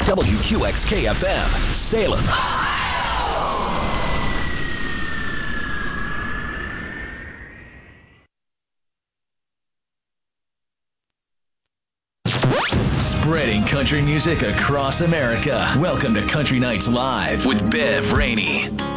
WQXK-FM, Salem. Spreading country music across America. Welcome to Country Nights Live with Bev Rainey.